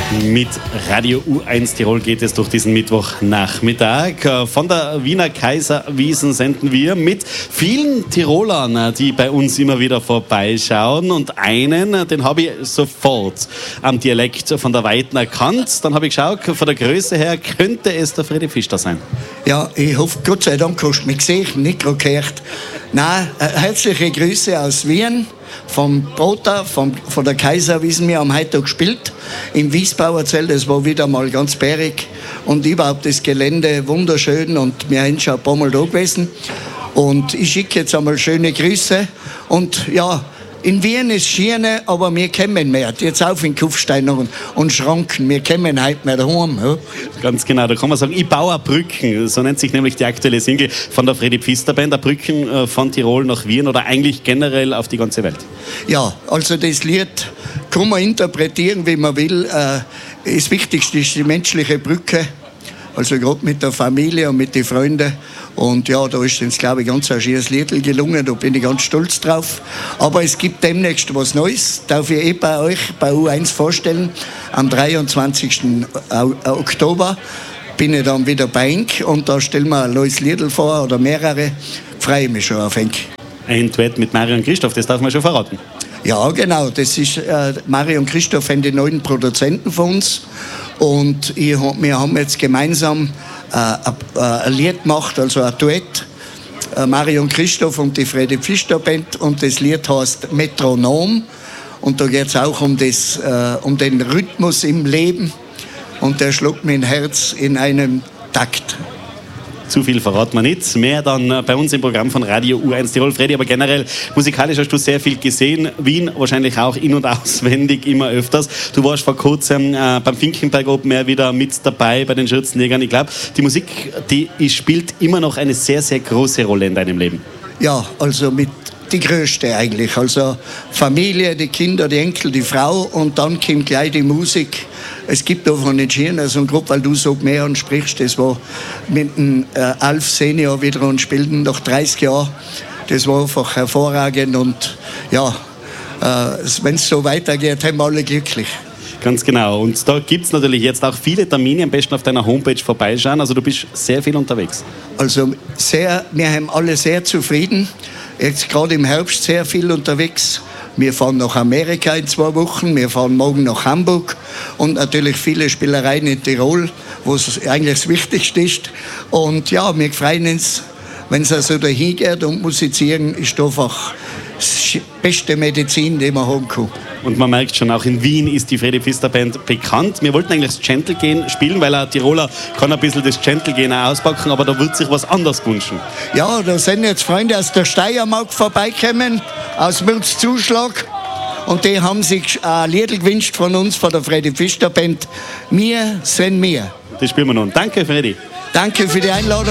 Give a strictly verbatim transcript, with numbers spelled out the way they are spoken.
Mit Radio U eins Tirol geht es durch diesen Mittwochnachmittag. Von der Wiener Kaiserwiesen senden wir mit vielen Tirolern, die bei uns immer wieder vorbeischauen. Und einen, den habe ich sofort am Dialekt von der Weiten erkannt. Dann habe ich geschaut, von der Größe her könnte es der Fredi Pfister sein. Ja, ich hoffe, Gott sei Dank hast du mich gesehen, nicht gerade gehört. Nein, herzliche Grüße aus Wien. Vom Brota, vom, von der Kaiserwiesen. Wir haben heute gespielt im Wiesbauer Zelt. Es war wieder mal ganz bärig und überhaupt das Gelände wunderschön und wir sind schon ein paar Mal da gewesen. Und ich schicke jetzt einmal schöne Grüße. Und ja, in Wien ist Schiene, aber wir kommen mehr. Jetzt auf in Kufstein und, und Schranken. Wir kommen heute mehr daheim. Ja. Ganz genau, da kann man sagen, ich baue Brücken. So nennt sich nämlich die aktuelle Single von der Fredi Pfister Band. Brücken von Tirol nach Wien oder eigentlich generell auf die ganze Welt. Ja, also das Lied kann man interpretieren, wie man will. Das Wichtigste ist die menschliche Brücke. Also gerade mit der Familie und mit den Freunden. Und ja, da ist uns, glaube ich, ganz ein schönes Lied gelungen. Da bin ich ganz stolz drauf. Aber es gibt demnächst was Neues. Darf ich eh bei euch bei U eins vorstellen. Am dreiundzwanzigsten Oktober bin ich dann wieder bei Enk. Und da stellen wir ein neues Lied vor oder mehrere. Freue mich schon auf Enk. Ein Duett mit Mario und Christoph, das darf man schon verraten. Ja, genau. Das ist, äh, Mario und Christoph sind die neuen Produzenten von uns. Und ich, wir haben jetzt gemeinsam äh, ein Lied gemacht, also ein Duett. Äh, Mario und Christoph und die Fredi Pfister Band. Und das Lied heißt Metronom. Und da geht es auch um, das, äh, um den Rhythmus im Leben. Und der schlägt mein Herz in einem Takt. Zu viel verraten wir nicht. Mehr dann bei uns im Programm von Radio U eins Tirol. Fredi, aber generell musikalisch hast du sehr viel gesehen. Wien wahrscheinlich auch in- und auswendig, immer öfters. Du warst vor kurzem äh, beim Finkenberg Open Air wieder mit dabei bei den Schürzenjägern. Ich glaube, die Musik, die spielt immer noch eine sehr, sehr große Rolle in deinem Leben. Ja, also mit die größte eigentlich. Also Familie, die Kinder, die Enkel, die Frau und dann kommt gleich die Musik. Es gibt davon nicht schön, also gerade weil du so mehr ansprichst, das war mit dem äh, Alf Senior wieder und spielten nach dreißig Jahren. Das war einfach hervorragend und ja, äh, wenn es so weitergeht, haben wir alle glücklich. Ganz genau. Und da gibt es natürlich jetzt auch viele Termine, am besten auf deiner Homepage vorbeischauen. Also du bist sehr viel unterwegs. Also sehr, wir haben alle sehr zufrieden. Jetzt gerade im Herbst sehr viel unterwegs. Wir fahren nach Amerika in zwei Wochen, wir fahren morgen nach Hamburg und natürlich viele Spielereien in Tirol, wo es eigentlich das Wichtigste ist. Und ja, wir freuen uns, wenn es also dahin geht und musizieren, ist einfach die beste Medizin, die man haben kann. Und man merkt schon, auch in Wien ist die Fredi Pfister Band bekannt. Wir wollten eigentlich das Gentle-Gehen spielen, weil ein Tiroler kann ein bisschen das Gentle-Gehen auspacken, aber da wird sich was anderes wünschen. Ja, da sind jetzt Freunde aus der Steiermark vorbeikommen, aus Münzzuschlag. Und die haben sich ein Lied gewünscht von uns, von der Fredi Pfister Band. Wir sind wir. Das spielen wir nun. Danke, Fredi. Danke für die Einladung.